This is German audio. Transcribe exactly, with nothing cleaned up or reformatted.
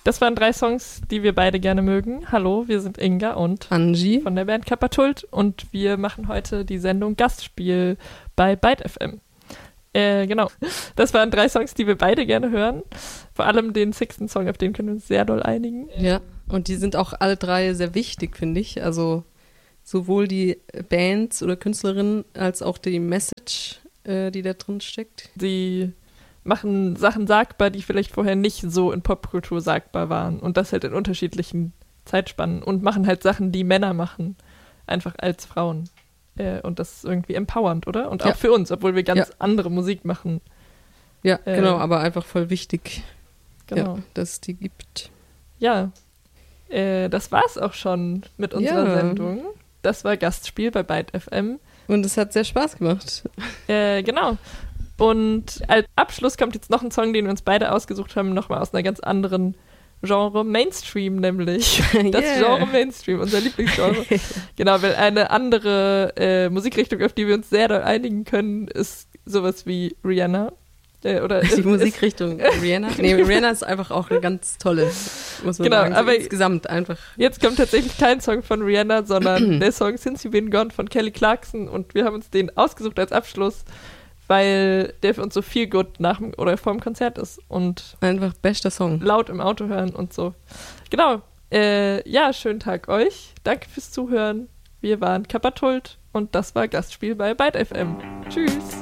Das waren drei Songs, die wir beide gerne mögen. Hallo, wir sind Inga und Angie von der Band Kapatult und wir machen heute die Sendung Gastspiel bei Byte F M. Äh, genau. Das waren drei Songs, die wir beide gerne hören. Vor allem den sechsten Song, auf den können wir uns sehr doll einigen. Ja, und die sind auch alle drei sehr wichtig, finde ich. Also sowohl die Bands oder Künstlerinnen als auch die Message, äh, die da drin steckt. Sie machen Sachen sagbar, die vielleicht vorher nicht so in Popkultur sagbar waren. Und das halt in unterschiedlichen Zeitspannen. Und machen halt Sachen, die Männer machen. Einfach als Frauen. Äh, und das ist irgendwie empowernd, oder? Und auch ja. für uns, obwohl wir ganz ja. andere Musik machen. Ja, äh, genau, aber einfach voll wichtig, genau. ja, dass es die gibt. Ja, äh, das war's auch schon mit unserer ja. Sendung. Das war Gastspiel bei Byte F M. Und es hat sehr Spaß gemacht. Äh, genau. Und als Abschluss kommt jetzt noch ein Song, den wir uns beide ausgesucht haben, nochmal aus einer ganz anderen Genre, Mainstream nämlich. Das yeah. Genre Mainstream, unser Lieblingsgenre. Genau, weil eine andere äh, Musikrichtung, auf die wir uns sehr doll einigen können, ist sowas wie Rihanna. Äh, oder die ist, Musikrichtung ist, Rihanna? Nee, Rihanna ist einfach auch eine ganz tolle, muss man genau, sagen. So aber insgesamt einfach. Jetzt kommt tatsächlich kein Song von Rihanna, sondern der Song Since You've Been Gone von Kelly Clarkson und wir haben uns den ausgesucht als Abschluss, weil der für uns so viel gut nach dem oder vor dem Konzert ist und einfach bester Song. Laut im Auto hören und so. Genau. Äh, ja, schönen Tag euch. Danke fürs Zuhören. Wir waren Kapatult und das war Gastspiel bei Byte F M. Tschüss.